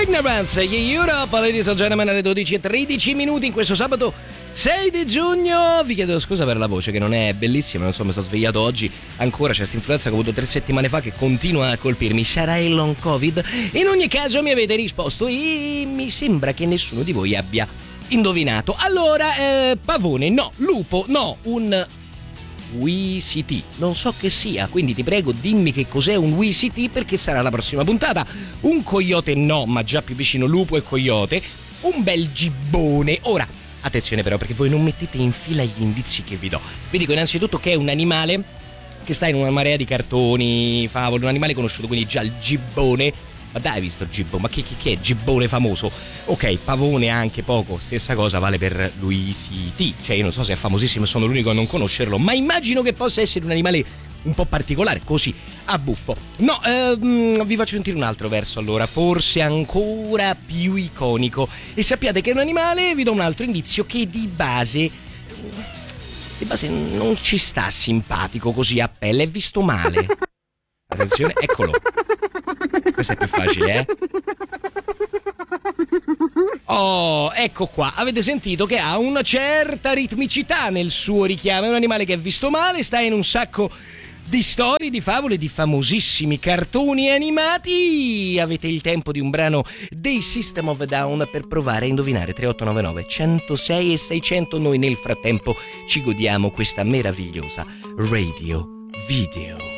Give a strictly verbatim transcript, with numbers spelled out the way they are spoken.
Ignorance, Europe, ladies and gentlemen, alle dodici e tredici minuti in questo sabato sei di giugno. Vi chiedo scusa per la voce che non è bellissima, non so, mi sono svegliato oggi ancora, c'è questa influenza che ho avuto tre settimane fa che continua a colpirmi. Sarà il long covid? In ogni caso mi avete risposto e mi sembra che nessuno di voi abbia indovinato. Allora, eh, pavone no, lupo no, un W I C T, non so che sia, quindi ti prego dimmi che cos'è un W I C T perché sarà la prossima puntata. Un coyote no, ma già più vicino lupo e coyote. Un bel gibbone. Ora, attenzione però, perché voi non mettete in fila gli indizi che vi do. Vi dico innanzitutto che è un animale che sta in una marea di cartoni, favole, un animale conosciuto, quindi già il gibbone. Ma dai, hai visto il gibbone? Ma chi, chi, chi è gibbone famoso? Ok, pavone anche poco, stessa cosa vale per l'U I C T. Cioè io non so se è famosissimo e sono l'unico a non conoscerlo, ma immagino che possa essere un animale un po' particolare, così, a buffo. No, ehm, vi faccio sentire un altro verso allora, forse ancora più iconico. E sappiate che è un animale, vi do un altro indizio, che di base... di base non ci sta simpatico così a pelle, è visto male. Attenzione, eccolo. Questo è più facile, eh? Oh, ecco qua, avete sentito che ha una certa ritmicità nel suo richiamo. È un animale che è visto male, sta in un sacco di storie, di favole, di famosissimi cartoni animati. Avete il tempo di un brano dei System of a Down per provare a indovinare. Tre otto nove nove uno zero sei e seicento. Noi nel frattempo ci godiamo questa meravigliosa radio video.